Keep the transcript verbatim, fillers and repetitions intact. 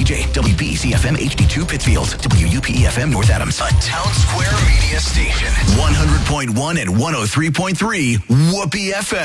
J, W B E C F M H D two Pittsfield, W U P E F M North Adams. A Town Square media station. one hundred point one and one oh three point three Whoopee F M.